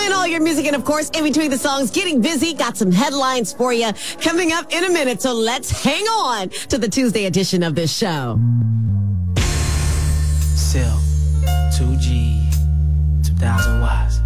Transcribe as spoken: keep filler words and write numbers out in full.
Playing all your music, and of course, in between the songs, getting busy. Got some headlines for you coming up in a minute. So let's hang on to the Tuesday edition of this show. Sil, two G, two thousand watts.